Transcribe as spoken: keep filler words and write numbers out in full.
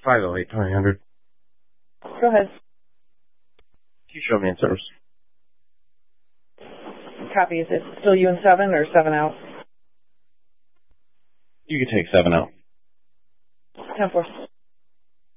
five oh eight, nine hundred. Go ahead. Can you show me in service? Copy. Is it still you and seven or seven out? You can take seven out. ten four.